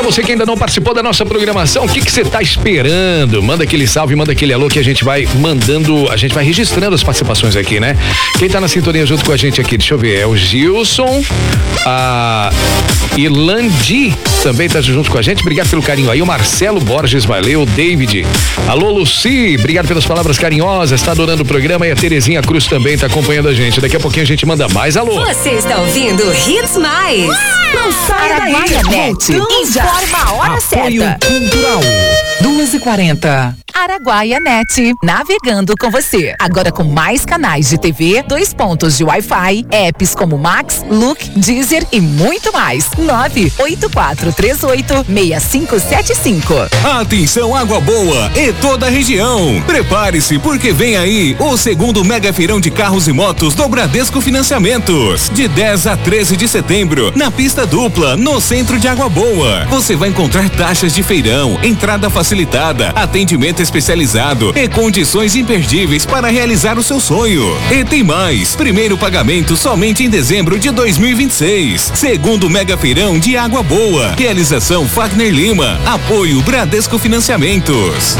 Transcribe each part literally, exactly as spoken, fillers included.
você que ainda não participou da nossa programação, o que que você tá esperando? Manda aquele salve, manda aquele alô que a gente vai mandando, a gente vai registrando as participações aqui, né? Quem tá na sintonia junto com a gente aqui, deixa eu ver, é o Gilson, a Irlandi também tá junto com a gente, obrigado pelo carinho aí, o Marcelo Borges, valeu, o David, alô Luci, obrigado pelas palavras carinhosas, tá adorando o programa, e a Terezinha Cruz também tá acompanhando a gente, daqui a pouquinho a gente manda mais alô. Você está ouvindo Hits Mais. Não saia daí. Net. Informa a hora Apoio certa. Cultural. duas e quarenta. Araguaia Net, navegando com você. Agora com mais canais de T V, dois pontos de Wi-Fi, apps como Max, Look, Deezer e muito mais. nove oito quatro três oito seis cinco sete cinco. Atenção Água Boa e toda a região. Prepare-se porque vem aí o segundo mega feirão de carros e motos do Bradesco Financiamentos. De dez a treze de setembro, na pista dupla, no centro de Água Boa. Você vai encontrar taxas de feirão, entrada facilitada, atendimento especializado e condições imperdíveis para realizar o seu sonho. E tem mais, primeiro pagamento somente em dezembro de dois mil e vinte e seis. Segundo mega feirão de Água Boa. Realização Fagner Lima. Apoio Bradesco Financiamentos.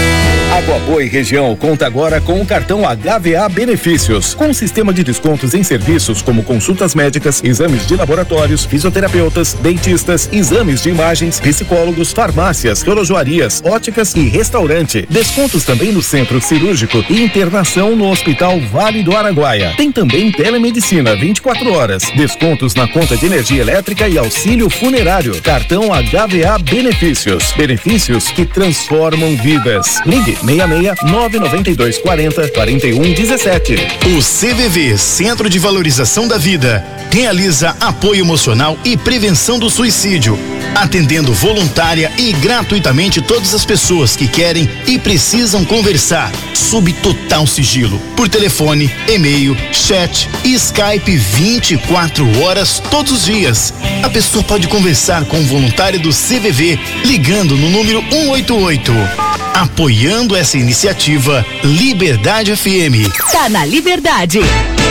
Água Boa e região conta agora com o cartão H V A Benefícios, com sistema de descontos em serviços como consultas médicas, exames de laboratórios, fisioterapeutas, dentistas, exames de imagens, psicólogos, farmácias, relojoarias, óticas e restaurante. Descontos também no centro cirúrgico e internação no Hospital Vale do Araguaia. Tem também telemedicina vinte e quatro horas. Descontos na conta de energia elétrica e auxílio funerário. Cartão H V A Benefícios. Benefícios que transformam vidas. Ligue seis seis nove nove dois quatro zero quatro um um sete. O C V V, Centro de Valorização da Vida, realiza apoio emocional e prevenção do suicídio, atendendo voluntária e gratuitamente todas as pessoas que querem e precisam conversar, sob total sigilo, por telefone, e-mail, chat e Skype vinte e quatro horas todos os dias. A pessoa pode conversar com o voluntário do C V V ligando no número um oito oito. Apoiando essa iniciativa, Liberdade F M. Tá na Liberdade.